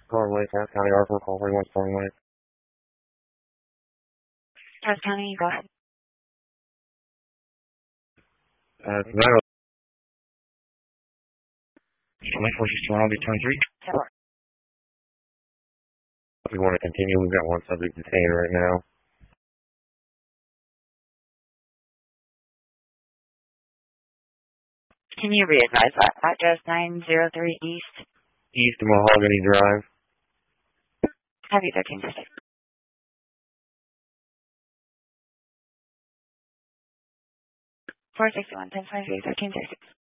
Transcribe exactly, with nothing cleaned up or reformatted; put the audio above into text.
Carl Lake, Cass County, R four, call forty-one, Storm Lake. Cass County, go ahead. Uh, nine oh. Lake four six two, I'll be twenty-three. Four. If we want to continue, we've got one subject detained right now. Can you re-advise that? Address nine oh three East. East of Mahogany Drive. Heavy thirteen sixty. four sixty-one, ten twenty-three, thirteen sixty.